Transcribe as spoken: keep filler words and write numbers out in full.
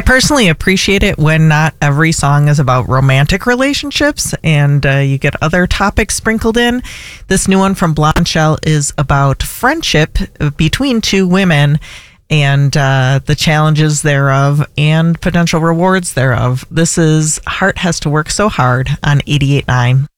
I personally appreciate it when not every song is about romantic relationships and uh, you get other topics sprinkled in. This new one from Blonde Shell is about friendship between two women and uh, the challenges thereof and potential rewards thereof. This is Heart Has to Work So Hard on eighty-eight point nine.